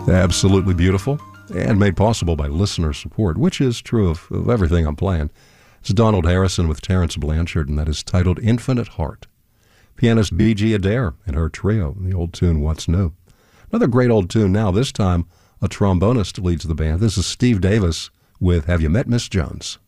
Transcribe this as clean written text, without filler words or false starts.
Absolutely beautiful and made possible by listener support, which is true of everything I'm playing. It's Donald Harrison with Terence Blanchard, and that is titled Infinite Heart. Pianist B.G. Adair and her trio, the old tune What's New. Another great old tune now, this time a trombonist leads the band. This is Steve Davis with Have You Met Miss Jones?